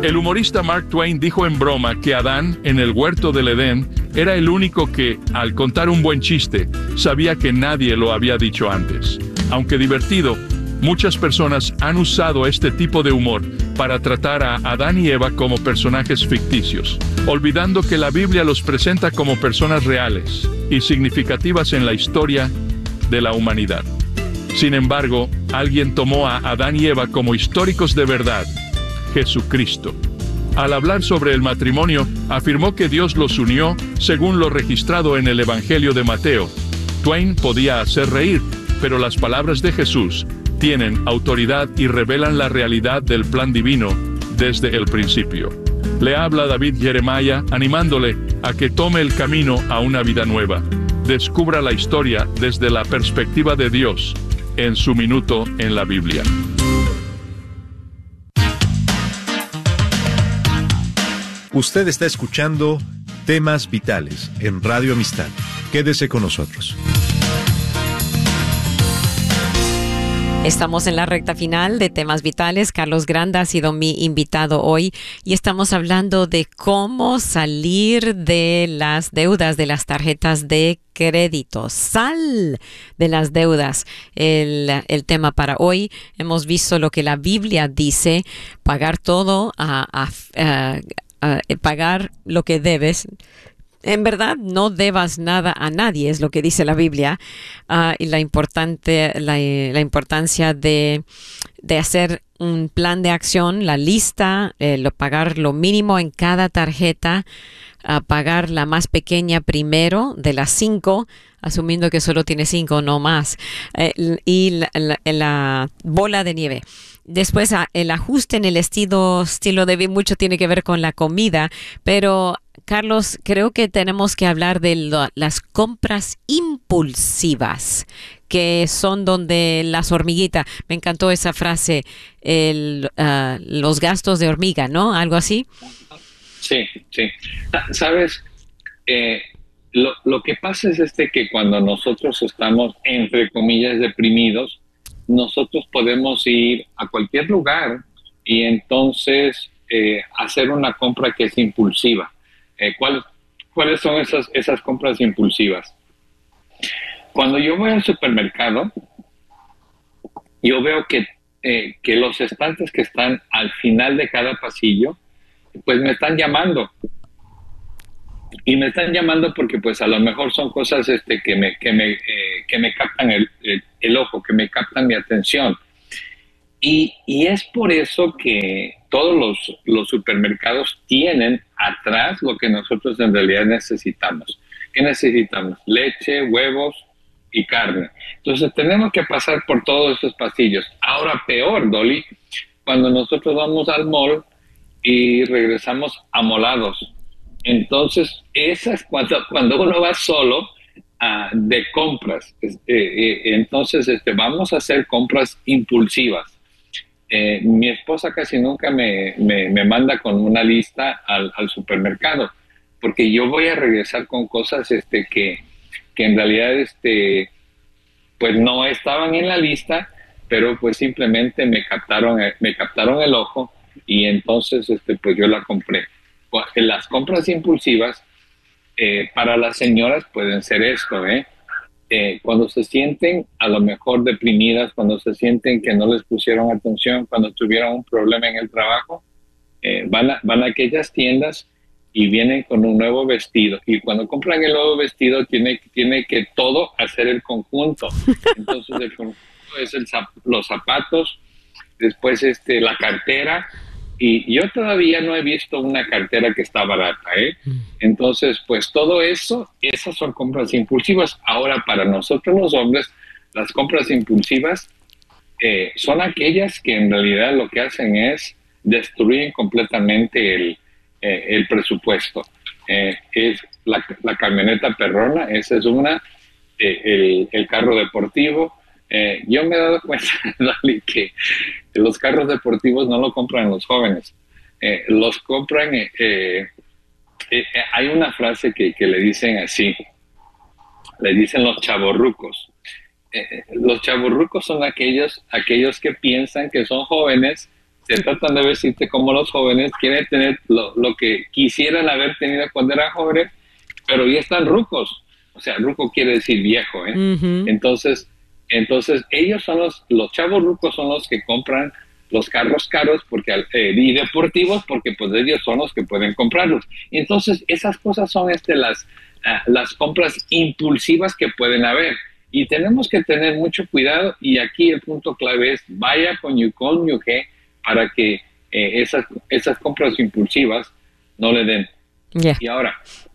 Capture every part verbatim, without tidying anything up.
El humorista Mark Twain dijo en broma que Adán, en el huerto del Edén, era el único que, al contar un buen chiste, sabía que nadie lo había dicho antes. Aunque divertido, muchas personas han usado este tipo de humor para tratar a Adán y Eva como personajes ficticios, olvidando que la Biblia los presenta como personas reales y significativas en la historia de la humanidad. Sin embargo, alguien tomó a Adán y Eva como históricos de verdad: Jesucristo. Al hablar sobre el matrimonio, afirmó que Dios los unió según lo registrado en el Evangelio de Mateo. Twain podía hacer reír, pero las palabras de Jesús tienen autoridad y revelan la realidad del plan divino desde el principio. Le habla David Jeremiah animándole a que tome el camino a una vida nueva. Descubra la historia desde la perspectiva de Dios en su minuto en la Biblia. Usted está escuchando Temas Vitales en Radio Amistad. Quédese con nosotros. Estamos en la recta final de Temas Vitales. Carlos Granda ha sido mi invitado hoy y estamos hablando de cómo salir de las deudas de las tarjetas de crédito. Sal de las deudas. El, el tema para hoy. Hemos visto lo que la Biblia dice: pagar todo, a, a, a, a, a pagar lo que debes. En verdad, no debas nada a nadie, es lo que dice la Biblia, uh, y la, importante, la, la importancia de, de hacer un plan de acción, la lista, eh, lo, pagar lo mínimo en cada tarjeta, uh, pagar la más pequeña primero de las cinco, asumiendo que solo tiene cinco, no más, eh, y la, la, la bola de nieve. Después, el ajuste en el estilo, estilo de vida mucho tiene que ver con la comida, pero Carlos, creo que tenemos que hablar de lo, las compras impulsivas, que son donde las hormiguitas, me encantó esa frase, el, uh, los gastos de hormiga, ¿no? ¿Algo así? Sí, sí. Sabes, eh, lo, lo que pasa es este que cuando nosotros estamos, entre comillas, deprimidos, nosotros podemos ir a cualquier lugar y entonces eh, hacer una compra que es impulsiva. Eh, ¿cuál, ¿Cuáles son esas, esas compras impulsivas? Cuando yo voy al supermercado, yo veo que, eh, que los estantes que están al final de cada pasillo, pues me están llamando. Y me están llamando porque pues a lo mejor son cosas este, que, me, que, me, eh, que me captan el, el, el ojo, que me captan mi atención. Y, y es por eso que todos los, los supermercados tienen atrás lo que nosotros en realidad necesitamos. ¿Qué necesitamos? Leche, huevos y carne. Entonces tenemos que pasar por todos esos pasillos. Ahora peor, Dolly, cuando nosotros vamos al mall y regresamos amolados. Entonces, esa es cuando, cuando uno va solo uh, de compras. Eh, eh, entonces, este, vamos a hacer compras impulsivas. Eh, mi esposa casi nunca me, me, me manda con una lista al, al supermercado, porque yo voy a regresar con cosas este, que, que en realidad este, pues no estaban en la lista, pero pues simplemente me captaron, me captaron el ojo y entonces este, pues yo la compré. Las compras impulsivas eh, para las señoras pueden ser esto, ¿eh? Eh, cuando se sienten a lo mejor deprimidas, cuando se sienten que no les pusieron atención, cuando tuvieron un problema en el trabajo, eh, van, a, van a aquellas tiendas y vienen con un nuevo vestido. Y cuando compran el nuevo vestido, tiene, tiene que todo hacer el conjunto. Entonces el conjunto es el, los zapatos, después este, la cartera. Y yo todavía no he visto una cartera que está barata, ¿eh? Entonces, pues todo eso, esas son compras impulsivas. Ahora, para nosotros los hombres, las compras impulsivas eh, son aquellas que en realidad lo que hacen es destruir completamente el, eh, el presupuesto. Eh, es la, la camioneta perrona, esa es una, eh, el, el carro deportivo. Eh, yo me he dado cuenta, Dali, que los carros deportivos no lo compran los jóvenes, eh, los compran, eh, eh, eh, hay una frase que, que le dicen así, le dicen los chavorrucos. Eh, los chavorrucos son aquellos, aquellos que piensan que son jóvenes te tratan de vestirte como los jóvenes, quieren tener lo, lo que quisieran haber tenido cuando eran jóvenes, pero ya están rucos. O sea, ruco quiere decir viejo, ¿eh? Uh-huh. Entonces, entonces ellos son los, los chavos rucos son los que compran los carros caros porque eh, y deportivos porque pues ellos son los que pueden comprarlos. Entonces, esas cosas son este, las, uh, las compras impulsivas que pueden haber. Y tenemos que tener mucho cuidado, y aquí el punto clave es vaya con su cónyuge para que eh, esas, esas compras impulsivas no le den. Yeah. Y ahora,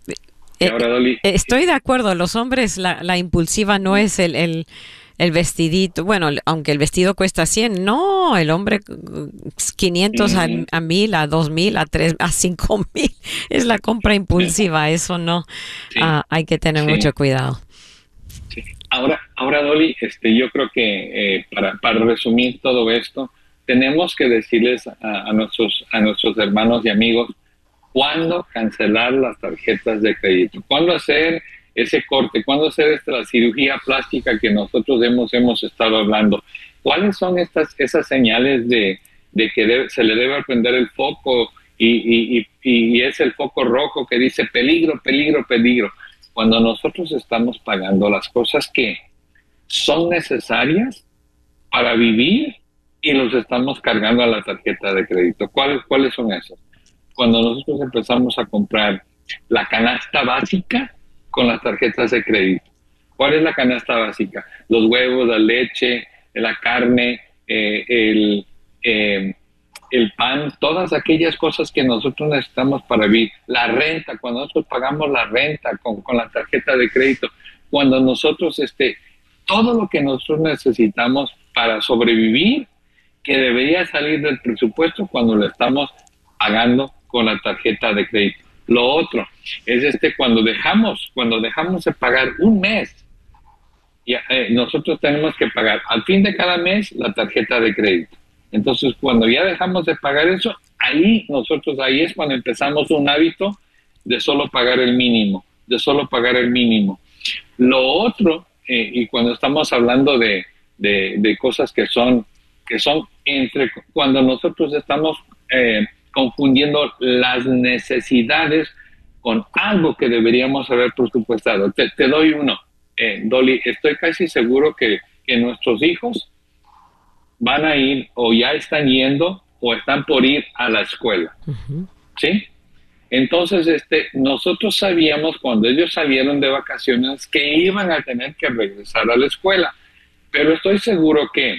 y ahora Dolly, eh, estoy de acuerdo, los hombres la, la impulsiva no es el, el, el vestidito, bueno, aunque el vestido cuesta cien, no, el hombre quinientos mm-hmm. a, a mil, a dos mil, a tres, a cinco mil, es la compra impulsiva, eso no, sí. uh, hay que tener sí. mucho cuidado. Sí. Ahora, ahora Dolly, este, yo creo que eh, para, para resumir todo esto, tenemos que decirles a, a, nuestros, a nuestros hermanos y amigos cuándo cancelar las tarjetas de crédito, cuándo hacer ese corte, cuándo hacer esta, la cirugía plástica que nosotros hemos, hemos estado hablando. ¿Cuáles son estas, esas señales de, de que debe, se le debe prender el foco y, y, y, y es el foco rojo que dice peligro, peligro, peligro? Cuando nosotros estamos pagando las cosas que son necesarias para vivir y los estamos cargando a la tarjeta de crédito. ¿Cuáles, cuáles son esos? Cuando nosotros empezamos a comprar la canasta básica con las tarjetas de crédito. ¿Cuál es la canasta básica? Los huevos, la leche, la carne, eh, el, eh, el pan, todas aquellas cosas que nosotros necesitamos para vivir. La renta, cuando nosotros pagamos la renta con, con la tarjeta de crédito. Cuando nosotros, este, todo lo que nosotros necesitamos para sobrevivir, que debería salir del presupuesto cuando lo estamos pagando con la tarjeta de crédito. Lo otro es este cuando dejamos, cuando dejamos de pagar un mes, ya, eh, nosotros tenemos que pagar al fin de cada mes la tarjeta de crédito. Entonces, cuando ya dejamos de pagar eso, ahí nosotros, ahí es cuando empezamos un hábito de solo pagar el mínimo, de solo pagar el mínimo. Lo otro, eh, y cuando estamos hablando de, de, de cosas que son, que son entre, cuando nosotros estamos eh, confundiendo las necesidades con algo que deberíamos haber presupuestado. Te, te doy uno, eh, Dolly, estoy casi seguro que, que nuestros hijos van a ir o ya están yendo o están por ir a la escuela. Uh-huh. ¿Sí? Entonces, este, nosotros sabíamos cuando ellos salieron de vacaciones que iban a tener que regresar a la escuela, pero estoy seguro que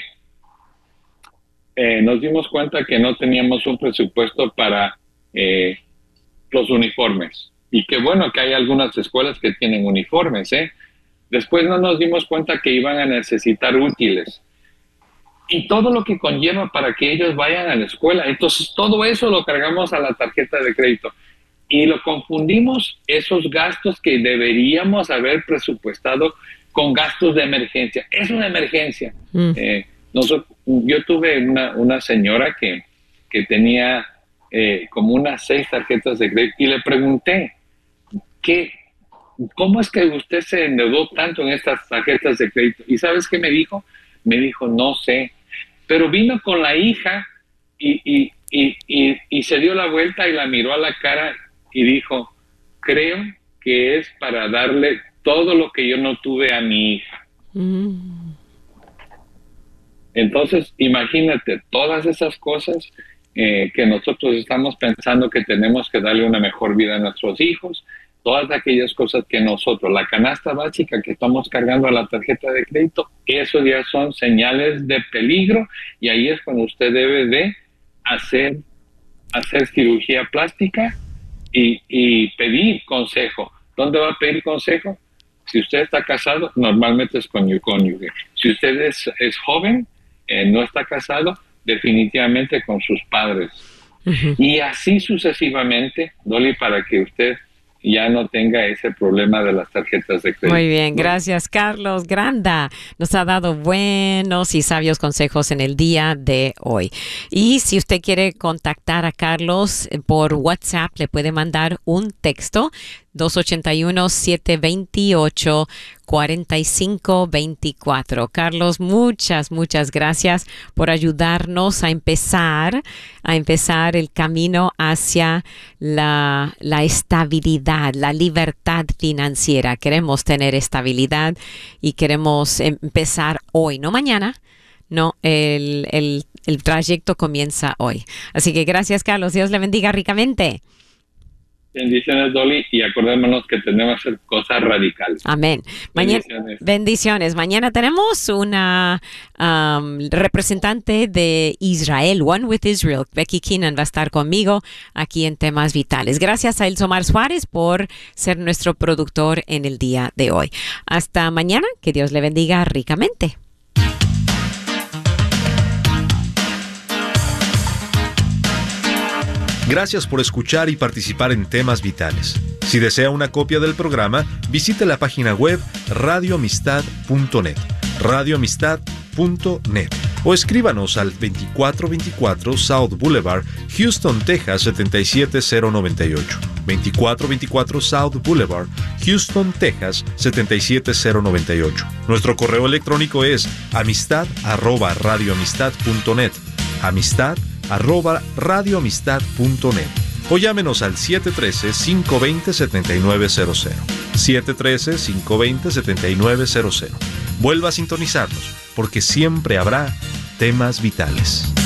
eh, nos dimos cuenta que no teníamos un presupuesto para eh, los uniformes. Y qué bueno que hay algunas escuelas que tienen uniformes, ¿eh? Después no nos dimos cuenta que iban a necesitar útiles. Y todo lo que conlleva para que ellos vayan a la escuela. Entonces, todo eso lo cargamos a la tarjeta de crédito. Y lo confundimos, esos gastos que deberíamos haber presupuestado con gastos de emergencia. Es una emergencia. Mm. Eh, nosotros, yo tuve una, una señora que, que tenía eh, como unas seis tarjetas de crédito y le pregunté, ¿qué, ¿cómo es que usted se endeudó tanto en estas tarjetas de crédito? ¿Y sabes qué me dijo? Me dijo, no sé. Pero vino con la hija y, y, y, y, y se dio la vuelta y la miró a la cara y dijo, creo que es para darle todo lo que yo no tuve a mi hija. Mm. Entonces, imagínate, todas esas cosas eh, que nosotros estamos pensando que tenemos que darle una mejor vida a nuestros hijos, todas aquellas cosas que nosotros, la canasta básica que estamos cargando a la tarjeta de crédito, eso ya son señales de peligro y ahí es cuando usted debe de hacer, hacer cirugía plástica y, y pedir consejo. ¿Dónde va a pedir consejo? Si usted está casado, normalmente es con su cónyuge. Si usted es, es joven, eh, no está casado, definitivamente con sus padres. Uh-huh. Y así sucesivamente, Dolly, para que usted ya no tenga ese problema de las tarjetas de crédito. Muy bien, gracias Carlos Granda. Nos ha dado buenos y sabios consejos en el día de hoy. Y si usted quiere contactar a Carlos por WhatsApp, le puede mandar un texto. dos ocho uno, siete dos ocho, cuatro cinco dos cuatro. Carlos, muchas, muchas gracias por ayudarnos a empezar, a empezar el camino hacia la, la estabilidad, la libertad financiera. Queremos tener estabilidad y queremos empezar hoy, no mañana. No, el, el, el trayecto comienza hoy. Así que gracias, Carlos. Dios le bendiga ricamente. Bendiciones, Dolly, y acordémonos que tenemos que hacer cosas radicales. Amén. Mañana, bendiciones. bendiciones. Mañana tenemos una um, representante de Israel, One with Israel. Becky Keenan va a estar conmigo aquí en Temas Vitales. Gracias a Elsomar Suárez por ser nuestro productor en el día de hoy. Hasta mañana. Que Dios le bendiga ricamente. Gracias por escuchar y participar en Temas Vitales. Si desea una copia del programa, visite la página web radio amistad punto net, radio amistad punto net, o escríbanos al veinticuatro veinticuatro South Boulevard, Houston, Texas setenta y siete cero noventa y ocho. veinticuatro veinticuatro South Boulevard, Houston, Texas setenta y siete cero noventa y ocho. Nuestro correo electrónico es amistad arroba radio amistad punto net, amistad arroba radio amistad punto net, o llámenos al siete uno tres, cinco dos cero, siete nueve cero cero, siete uno tres, cinco dos cero, siete nueve cero cero. Vuelva a sintonizarnos, porque siempre habrá Temas Vitales.